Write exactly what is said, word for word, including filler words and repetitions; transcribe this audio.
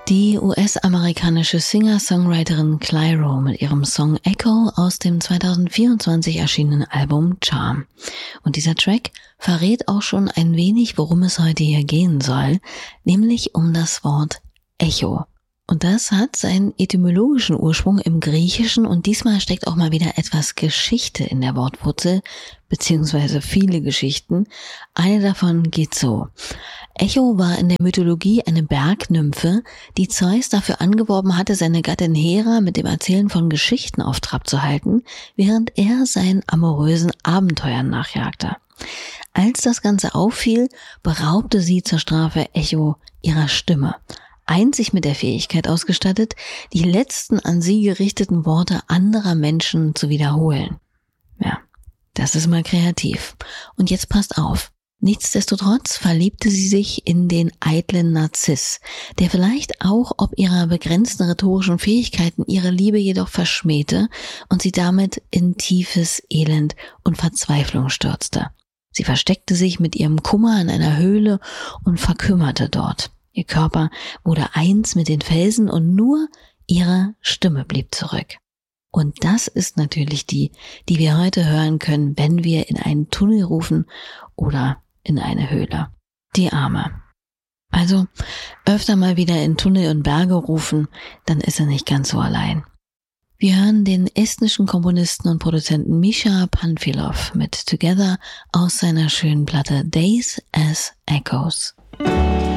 Die U S-amerikanische Singer-Songwriterin Clyro mit ihrem Song Echo aus dem zwanzig vierundzwanzig erschienenen Album Charm. Und dieser Track verrät auch schon ein wenig, worum es heute hier gehen soll, nämlich um das Wort Echo. Und das hat seinen etymologischen Ursprung im Griechischen und diesmal steckt auch mal wieder etwas Geschichte in der Wortwurzel, beziehungsweise viele Geschichten. Eine davon geht so. Echo war in der Mythologie eine Bergnymphe, die Zeus dafür angeworben hatte, seine Gattin Hera mit dem Erzählen von Geschichten auf Trab zu halten, während er seinen amorösen Abenteuern nachjagte. Als das Ganze auffiel, beraubte sie zur Strafe Echo ihrer Stimme. Einzig mit der Fähigkeit ausgestattet, die letzten an sie gerichteten Worte anderer Menschen zu wiederholen. Ja, das ist mal kreativ. Und jetzt passt auf. Nichtsdestotrotz verliebte sie sich in den eitlen Narziss, der vielleicht auch ob ihrer begrenzten rhetorischen Fähigkeiten ihre Liebe jedoch verschmähte und sie damit in tiefes Elend und Verzweiflung stürzte. Sie versteckte sich mit ihrem Kummer in einer Höhle und verkümmerte dort. Ihr Körper wurde eins mit den Felsen und nur ihre Stimme blieb zurück. Und das ist natürlich die, die wir heute hören können, wenn wir in einen Tunnel rufen oder in eine Höhle. Die Arme. Also öfter mal wieder in Tunnel und Berge rufen, dann ist er nicht ganz so allein. Wir hören den estnischen Komponisten und Produzenten Misha Panfilov mit Together aus seiner schönen Platte Days as Echoes.